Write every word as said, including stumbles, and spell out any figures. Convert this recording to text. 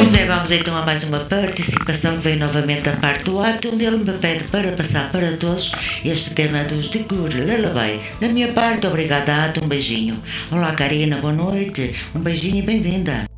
Pois é, vamos então a mais uma participação que veio novamente da parte do ato, onde ele me pede para passar para todos este tema dos de Cure Lullaby. Da minha parte, obrigada, ato, um beijinho. Olá, Karina, boa noite, um beijinho e bem-vinda.